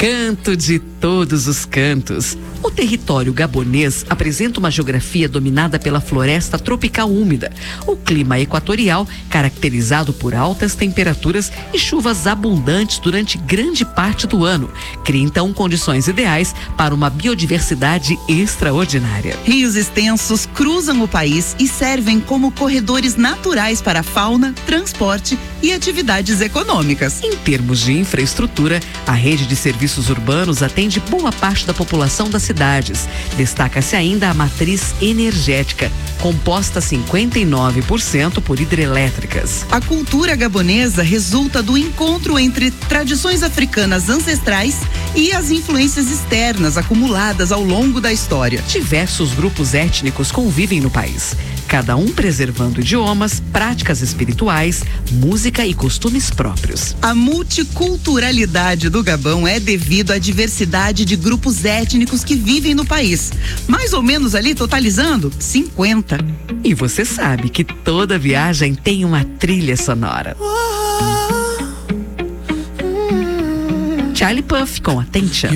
Canto de todos os cantos. O território gabonês apresenta uma geografia dominada pela floresta tropical úmida. O clima equatorial, caracterizado por altas temperaturas e chuvas abundantes durante grande parte do ano, cria então condições ideais para uma biodiversidade extraordinária. Rios extensos cruzam o país e servem como corredores naturais para a fauna, transporte e atividades econômicas. Em termos de infraestrutura, a rede de serviços urbanos atende boa parte da população das cidades. Destaca-se ainda a matriz energética, composta 59% por hidrelétricas. A cultura gabonesa resulta do encontro entre tradições africanas ancestrais e as influências externas acumuladas ao longo da história. Diversos grupos étnicos convivem no país, cada um preservando idiomas, práticas espirituais, música e costumes próprios. A multiculturalidade do Gabão é devido à diversidade de grupos étnicos que vivem no país. Mais ou menos ali, totalizando, 50. E você sabe que toda viagem tem uma trilha sonora. Charlie Puth com Attention.